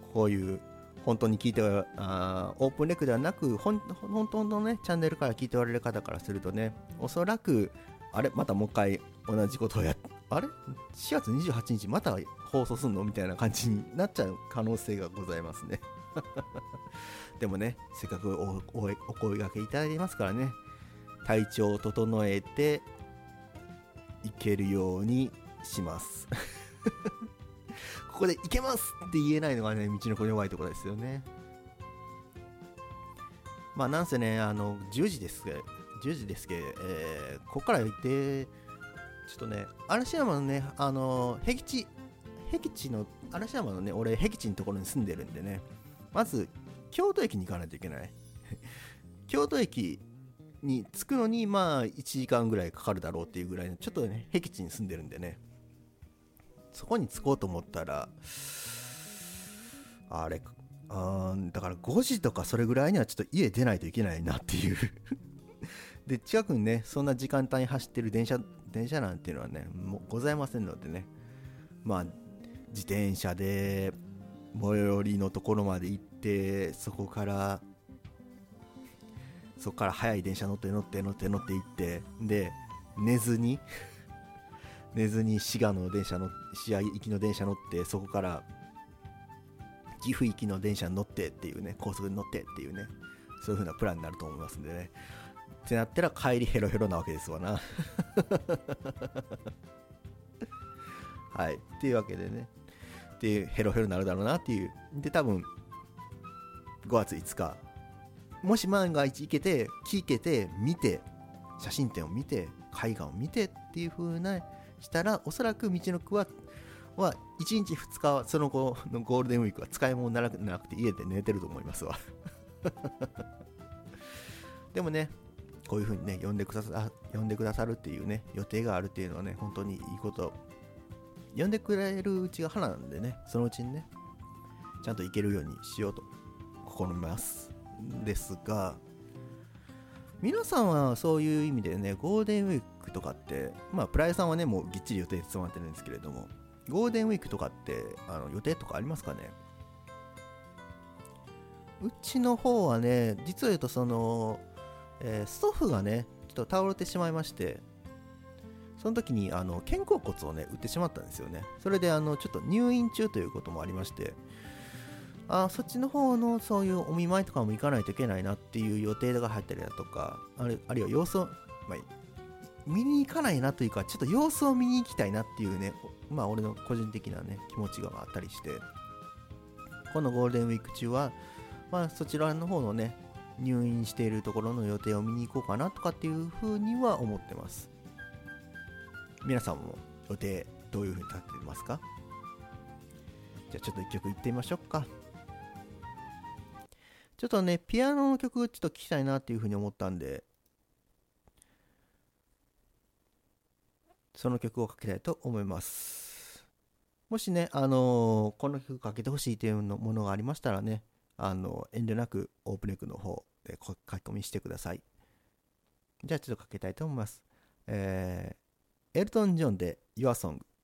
こういう本当に聞いてオープンレクではなく本当のねチャンネルから聞いておられる方からするとね、おそらくあれまたもう一回同じことをあれ4月28日また放送すんのみたいな感じになっちゃう可能性がございますねでもね、せっかくお声掛けいただいていますからね、体調を整えていけるようにしますここでいけますって言えないのがね、道の子弱いところですよね。まあなんせね、10時ですけど、ここから行って、ちょっとね、嵐山のね、僻地の、嵐山のね、俺、僻地のところに住んでるんでね、まず、京都駅に行かないといけない。京都駅に着くのに、まあ、1時間ぐらいかかるだろうっていうぐらいの、ちょっとね、僻地に住んでるんでね、そこに着こうと思ったら、だから5時とかそれぐらいにはちょっと家出ないといけないなっていうで、近くにね、そんな時間帯に走ってる電車なんていうのはね、もうございませんのでね、まあ、自転車で最寄りのところまで行って、そこから早い電車乗って行って、で、寝ずに滋賀行きの電車乗って、そこから岐阜行きの電車に乗ってっていうね、高速に乗ってっていうね、そういう風なプランになると思いますんでね。ってなったら帰りヘロヘロなわけですわなはい、っていうわけでね、でヘロヘロになるだろうなっていう。で、多分5月5日、もし万が一行けて聞けて見て、写真展を見て絵画を見てっていう風なしたら、おそらく道のくは1日2日はその後のゴールデンウィークは使い物にならなくて家で寝てると思いますわでもね、こういう風にね呼んでくださるっていうね予定があるっていうのはね、本当にいいこと。呼んでくれるうちが花なんでね、そのうちにねちゃんと行けるようにしようと試みますですが、皆さんはそういう意味でね、ゴールデンウィークとかって、まあプライさんはねもうぎっちり予定詰まってるんですけれども、ゴールデンウィークとかって予定とかありますかね。うちの方はね、実を言うとストッフがねちょっと倒れてしまいまして、その時に肩甲骨をね打ってしまったんですよね。それでちょっと入院中ということもありまして、そっちの方のそういうお見舞いとかも行かないといけないなっていう予定が入ったりだとか、あるいは様子を、見に行かないなというか、ちょっと様子を見に行きたいなっていうね、まあ俺の個人的なね気持ちがあったりして、このゴールデンウィーク中はまあそちらの方のね入院しているところの予定を見に行こうかなとかっていうふうには思ってます。皆さんも予定どういうふうに立っていますか。じゃあちょっと一曲いってみましょうか。ちょっとねピアノの曲ちょっと聴きたいなっていうふうに思ったんで、その曲をかけたいと思います。もしねこの曲かけてほしいというものがありましたらね、遠慮なくオープンレックの方で書き込みしてください。じゃあちょっとかけたいと思います。エルトン・ジョンで Your Song。